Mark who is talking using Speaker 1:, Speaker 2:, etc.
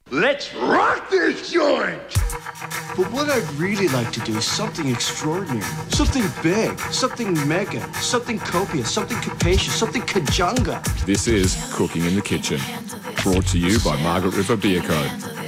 Speaker 1: Let's rock this joint!
Speaker 2: But what I'd really like to do is something extraordinary. Something big. Something mega. Something copious. Something capacious. Something kajunga.
Speaker 3: This is Cooking in the Kitchen, brought to you by Margaret River Beer Co.